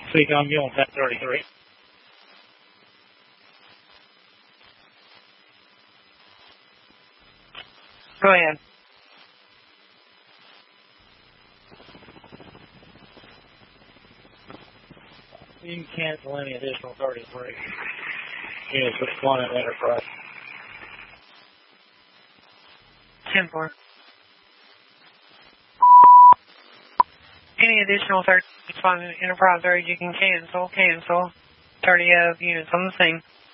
Speak on you on 1033. Go ahead. You can cancel any additional 33 units with one in Enterprise. 10-4. Any additional 30 Enterprise area you can cancel. 30 units on the scene.